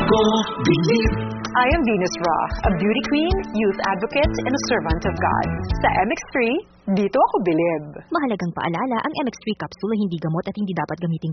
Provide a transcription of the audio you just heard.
Ako, bilib. I am Venus Ra, a beauty queen, youth advocate, and a servant of God. Sa MX3, dito ako bilib. Mahalagang paalala, ang MX3 capsule ay hindi gamot at hindi dapat gamitin